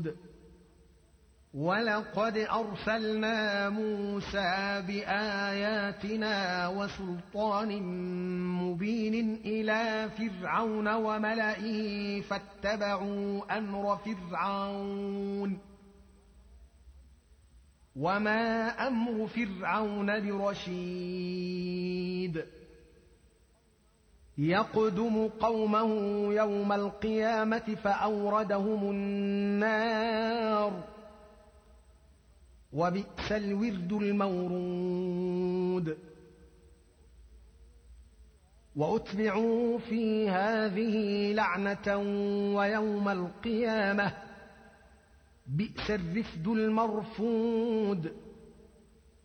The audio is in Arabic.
ولقد أرسلنا موسى بآياتنا وسلطان مبين إلى فرعون وملئه فاتبعوا أمر فرعون وما أمر فرعون برشيد يقدم قومه يوم القيامة فأوردهم النار وبئس الورد المورود وأتبعوا في هذه لعنة ويوم القيامة بئس الرفد المرفود